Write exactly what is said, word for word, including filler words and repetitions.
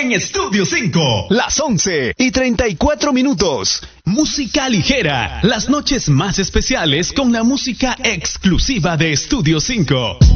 en Estudio cinco. Las once y treinta y cuatro minutos. Música ligera. Las noches más especiales con la música exclusiva de Estudio cinco.